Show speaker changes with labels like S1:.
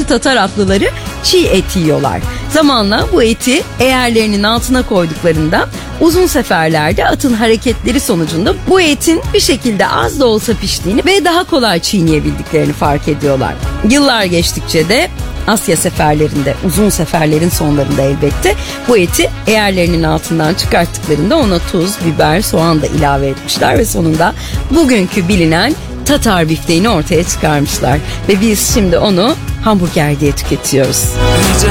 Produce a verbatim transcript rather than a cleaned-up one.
S1: Tatar atlıları çiğ et yiyorlar. Zamanla bu eti eğerlerinin altına koyduklarında uzun seferlerde atın hareketleri sonucunda bu etin bir şekilde az da olsa piştiğini ve daha kolay çiğneyebildiklerini fark ediyorlar. Yıllar geçtikçe de Asya seferlerinde, uzun seferlerin sonlarında elbette bu eti eğerlerinin altından çıkarttıklarında ona tuz, biber, soğan da ilave etmişler ve sonunda bugünkü bilinen Tatar bifteğini ortaya çıkarmışlar ve biz şimdi onu hamburger diye tüketiyoruz.